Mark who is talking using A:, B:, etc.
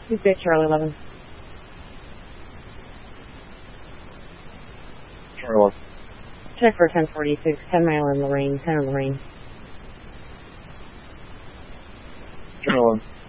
A: Tuesday, Charlie 11.
B: Charlie 1.
A: Check for 1046, 10 mile in Lorraine, 10 in Lorraine.
B: Charlie 1.